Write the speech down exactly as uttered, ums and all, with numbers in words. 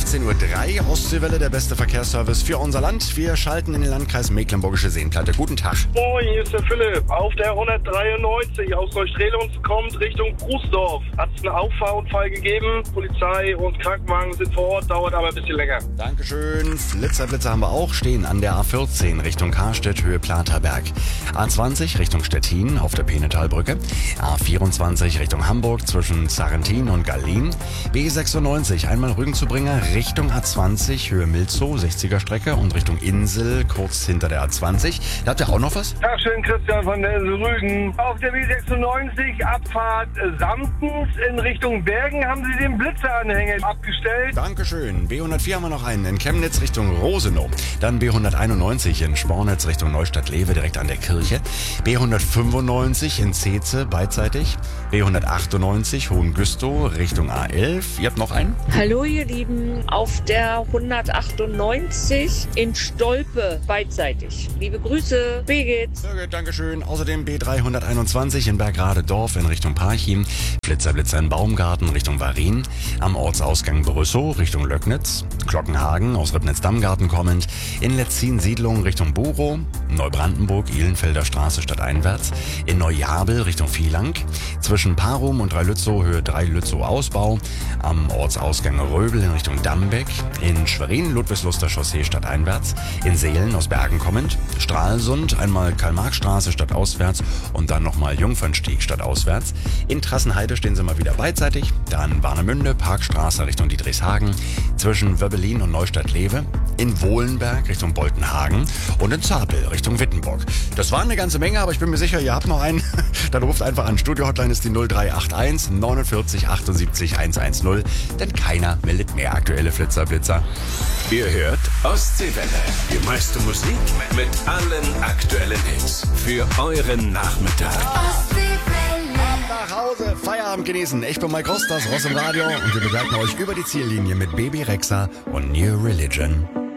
sechzehn Uhr drei, Ostseewelle, der beste Verkehrsservice für unser Land. Wir schalten in den Landkreis Mecklenburgische Seenplatte. Guten Tag. Moin, hier ist der Philipp. Auf der hundertdreiundneunzig aus Neustrelitz kommt Richtung Brußdorf. Hat es einen Auffahrunfall gegeben. Polizei und Krankenwagen sind vor Ort, dauert aber ein bisschen länger. Dankeschön. Flitzerblitzer haben wir auch, stehen an der A vierzehn Richtung Karstedt, Höhe Platerberg. A zwanzig Richtung Stettin auf der Penetalbrücke. A vierundzwanzig Richtung Hamburg zwischen Sarrentin und Gallin. B sechsundneunzig einmal Rügen-zu-Bringer Richtung A zwanzig, Höhe Milzow, sechziger Strecke und Richtung Insel, kurz hinter der A zwanzig. Da habt ihr auch noch was? Dankeschön, Christian von der Insel Rügen. Auf der B sechsundneunzig, Abfahrt Samtens in Richtung Bergen haben sie den Blitzeranhänger abgestellt. Dankeschön. B hundertvier haben wir noch einen in Chemnitz Richtung Rosenow. Dann B hunderteinundneunzig in Spornitz Richtung Neustadt-Lewe direkt an der Kirche. B hundertfünfundneunzig in Zeetze beidseitig. B hundertachtundneunzig Hohengüstow Richtung A elf. Ihr habt noch einen? Hallo ihr Lieben, auf der hundertachtundneunzig in Stolpe beidseitig. Liebe Grüße, Birgit. Birgit, Dankeschön. Außerdem B dreihunderteinundzwanzig in Bergrade-Dorf in Richtung Parchim. Flitzerblitzer in Baumgarten Richtung Varin. Am Ortsausgang Brüssow Richtung Löcknitz. Glockenhagen aus Ribnitz-Dammgarten kommend. In Letzin-Siedlung Richtung Burow. Neubrandenburg, Ihlenfelder Straße stadteinwärts. In Neujabel Richtung Vielang. Zwischen Parum und Dreilützow Höhe drei Lützow Ausbau. Am Ortsausgang Röbel in Richtung Dambeck. In Schwerin Ludwigsluster Chaussee stadteinwärts. In Seelen aus Bergen kommend. Stralsund einmal Karl-Marx-Straße stadtauswärts und dann nochmal Jungfernstieg stadtauswärts. In Trassenheide stehen sie mal wieder beidseitig. Dann Warnemünde, Parkstraße Richtung Dietrichshagen. Zwischen Wöbbelin und Neustadt-Lewe. In Wohlenberg Richtung Boltenhagen. Und in Zapel Richtung Wittenburg. Das waren eine ganze Menge, aber ich bin mir sicher, ihr habt noch einen. Dann ruft einfach an. Studio-Hotline ist die null drei acht eins neunundvierzig achtundsiebzig hundertzehn. Denn keiner meldet mehr aktuelle Flitzer-Blitzer. Ihr hört Ostseewelle. Die meiste Musik mit allen aktuellen Hits. Für euren Nachmittag. Nach Hause, Feierabend genießen. Ich bin Mike Ross, das Ross im Radio und wir begleiten euch über die Ziellinie mit Baby Rexha und New Religion.